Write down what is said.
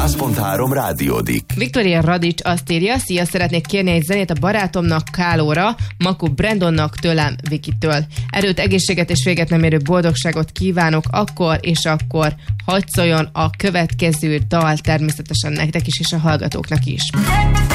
100.3 rádiódik. Viktória Radics azt írja, szia, szeretnék kérni egy zenét a barátomnak, Kálóra, Maku Brandonnak, tőlem, Vikitől. Erőt, egészséget és véget nem érő boldogságot kívánok akkor és akkor. Hadd szóljon a következő dal természetesen nektek is és a hallgatóknak is.